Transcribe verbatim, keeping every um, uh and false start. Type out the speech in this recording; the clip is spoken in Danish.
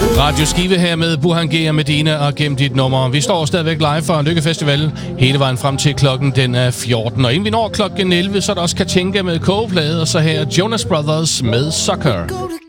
Radio Skive her med Burhan G og Medina og Gem dit nummer. Vi står stadigvæk live fra Lykke Festival hele vejen frem til klokken den er fjorten. Og inden vi når klokken elleve, så er der også Katinka med kogeplade, og så her Jonas Brothers med Sucker.